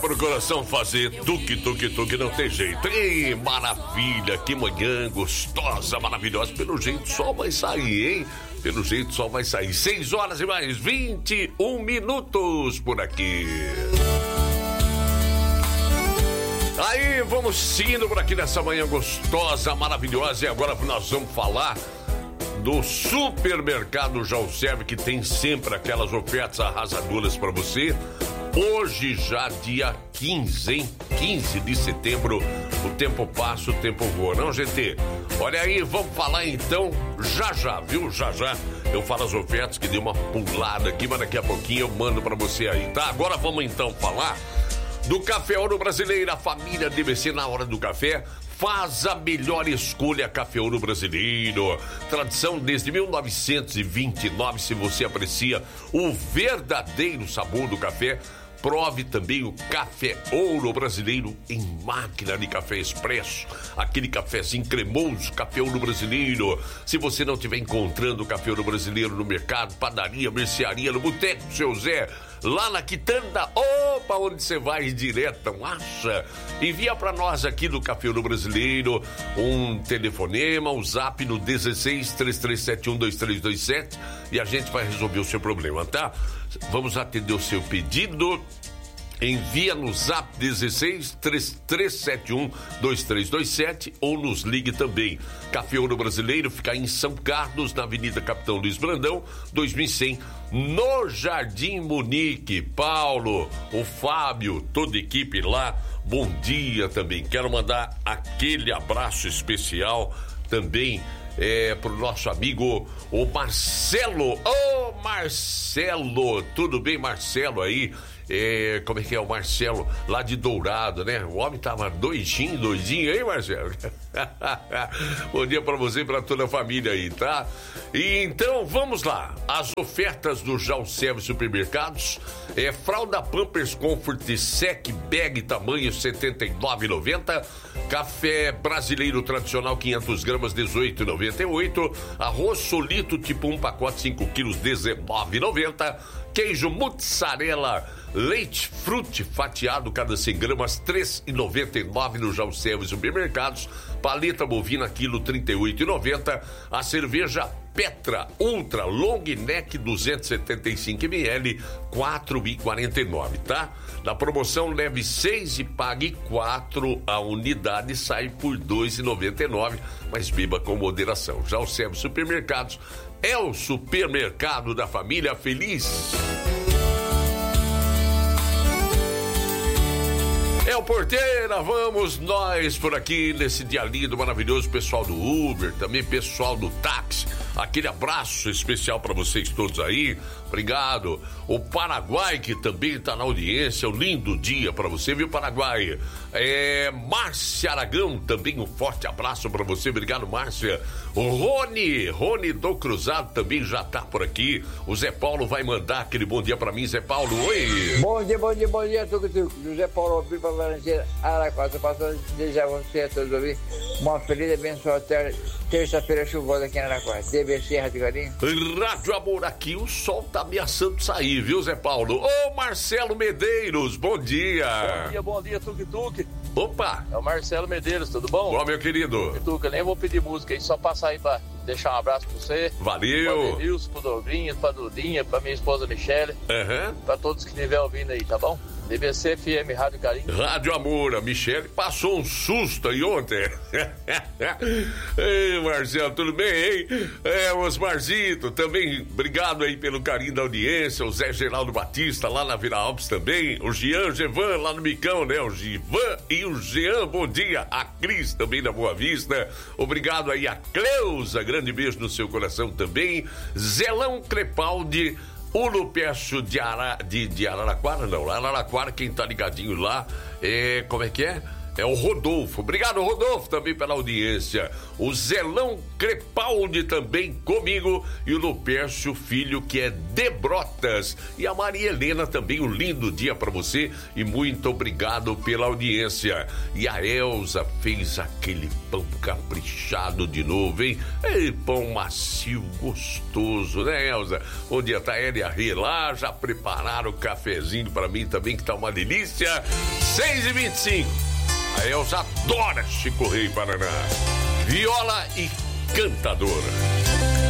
Pro coração fazer tuque, não tem jeito. Ei, maravilha, que manhã gostosa, maravilhosa. Pelo jeito o sol vai sair, hein? Pelo jeito o sol vai sair. 6 horas e mais 21 minutos por aqui. Aí, vamos seguindo por aqui nessa manhã gostosa, maravilhosa. E agora nós vamos falar do Supermercado Jalserve, que tem sempre aquelas ofertas arrasadoras para você. Hoje já dia 15, hein? 15 de setembro, o tempo passa, o tempo voa, não, gente? Olha aí, vamos falar então, já, viu? Já, eu falo as ofertas que deu uma pulada aqui, mas daqui a pouquinho eu mando pra você aí, tá? Agora vamos então falar do Café Ouro Brasileiro. A família DBC, na hora do café, faz a melhor escolha. Café Ouro Brasileiro, tradição desde 1929. Se você aprecia o verdadeiro sabor do café, prove também o Café Ouro Brasileiro em máquina de café expresso. Aquele cafezinho cremoso, Café Ouro Brasileiro. Se você não estiver encontrando o Café Ouro Brasileiro no mercado, padaria, mercearia, no boteco do Seu Zé, lá na Quitanda, opa, onde você vai direto, não acha? Envia para nós aqui do Café Ouro Brasileiro um telefonema, um zap no 16 3371 2327 e a gente vai resolver o seu problema, tá? Vamos atender o seu pedido. Envia no zap 16 3371 2327 ou nos ligue também. Café Ouro Brasileiro fica em São Carlos, na Avenida Capitão Luiz Brandão, 2100, no Jardim Munique. Paulo, o Fábio, toda a equipe lá, bom dia também. Quero mandar aquele abraço especial também pro nosso amigo, o Marcelo. Ô, Marcelo, tudo bem, Marcelo aí? Como é que é o Marcelo, lá de Dourado, né? O homem tava doidinho, hein, Marcelo? Bom dia pra você e pra toda a família aí, tá? E então, vamos lá. As ofertas do Jalserve Supermercados. Fralda Pampers Comfort Sec Bag tamanho 79,90. Café brasileiro tradicional 500 gramas 18,98. Arroz solito tipo 1 pacote 5 quilos 19,90. Queijo mussarela leite frute fatiado cada 100 gramas 3,99 no Jalserve Supermercados. Paleta bovina quilo 38,90. A cerveja Petra Ultra Long Neck 275 ml 4,49, tá? Na promoção leve 6 e pague 4, a unidade sai por 2,99, mas beba com moderação. Jalserve Supermercados é o supermercado da família feliz. É o Porteira, vamos nós por aqui nesse dia lindo, maravilhoso, pessoal do Uber, também pessoal do táxi, aquele abraço especial para vocês todos aí, obrigado. O Paraguai, que também tá na audiência, um lindo dia para você, viu, Paraguai? Márcia Aragão, também um forte abraço para você, obrigado, Márcia. O Rony do Cruzado também já tá por aqui. O Zé Paulo vai mandar aquele bom dia para mim, Zé Paulo, oi. Bom dia, tudo. José Paulo, para Valentina Araquara, passando a desejar você a todos ouvir uma feliz e abençoada terça-feira chuvosa aqui em Araquara. DBC, Rádio Carinho. Rádio Amor, aqui o sol tá ameaçando sair, viu, Zé Paulo? Ô, Marcelo Medeiros, bom dia. Bom dia, Tuque. Opa! É o Marcelo Medeiros, tudo bom? Bom, meu querido. Tuque, nem vou pedir música aí, só passar aí pra deixar um abraço pra você. Valeu. Pra Denilson, pro Dobrinho, pra Dudinha, pra minha esposa Michele. Pra todos que estiverem ouvindo aí, tá bom? DBC FM, Rádio Carinho. Rádio Amor, a Michele passou um susto aí ontem. Ei, Marcelo, tudo bem, hein? Osmarzito, também, obrigado aí pelo carinho da audiência. O Zé Geraldo Batista, lá na Vila Alpes também. O Gevan, lá no Micão, né? O Givan e o Jean, bom dia. A Cris, também da Boa Vista. Obrigado aí a Cleusa, grande beijo no seu coração também. Zelão Crepaldi, o Lupécio de Araraquara, não, Araraquara, quem tá ligadinho lá, como é que é? é o Rodolfo. Obrigado, Rodolfo, também pela audiência. O Zelão Crepaldi também comigo. E o Lupércio Filho, que é de Brotas. E a Maria Helena também, um lindo dia pra você. E muito obrigado pela audiência. E a Elza fez aquele pão caprichado de novo, hein? Ei, pão macio, gostoso, né, Elza? Bom dia, tá ela e a Rê lá, já prepararam o cafezinho pra mim também, que tá uma delícia. 6h25. A Elza adora Chico Rei Paraná. Viola e cantadora.